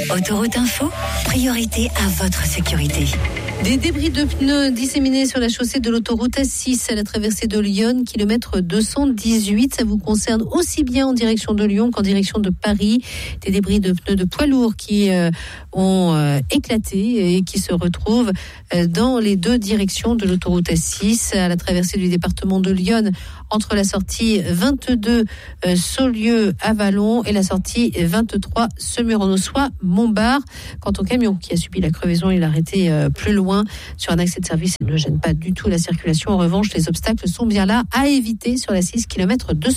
Autoroute Info, priorité à votre sécurité. Des débris de pneus disséminés sur la chaussée de l'autoroute A6 à la traversée de Lyon, kilomètre 218. Ça vous concerne aussi bien en direction de Lyon qu'en direction de Paris. Des débris de pneus de poids lourds qui ont éclaté et qui se retrouvent dans les deux directions de l'autoroute A6 à la traversée du département de Lyon, entre la sortie 22 Saulieu-Avalon et la sortie 23 Semur-en-Ossois-Montbard. Quant au camion qui a subi la crevaison, il a arrêté plus loin sur un accès de service. Il ne gêne pas du tout la circulation. En revanche, les obstacles sont bien là à éviter sur la 6 km 200.